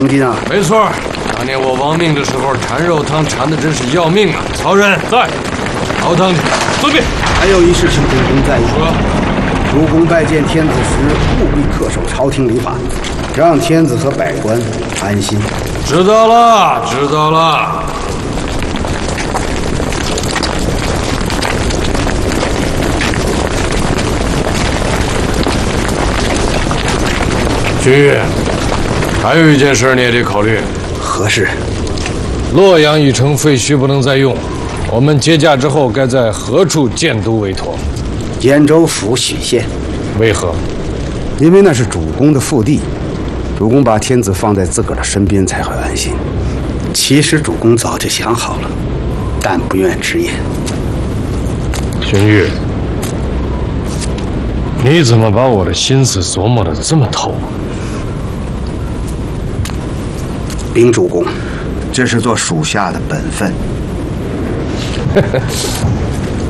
兄弟啊， 没错，当年我亡命的时候，馋肉汤馋的真是要命啊！曹仁在，熬汤去，遵命。 还有一事请主公在意。 说， 主公拜见天子时，务必恪守朝廷礼法，让天子和百官安心。 知道了，知道了。君越，还有一件事你也得考虑。 何事？ 洛阳已成废墟，不能再用。我们接驾之后，该在何处建都为妥？ 兖州府许县。 为何？ 因为那是主公的腹地，主公把天子放在自个儿的身边才会安心。其实主公早就想好了，但不愿直言。 荀彧，你怎么把我的心思琢磨得这么透？ 禀主公，这是做属下的本分。